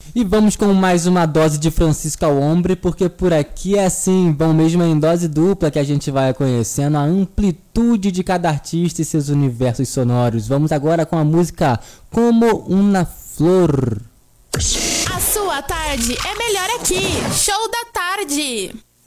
E vamos com mais uma dose de Francisco ao Hombre, porque por aqui é assim, bom mesmo em dose dupla que a gente vai conhecendo a amplitude de cada artista e seus universos sonoros. Vamos agora com a música Como Una Flor. A sua tarde é melhor aqui. Show da Tarde.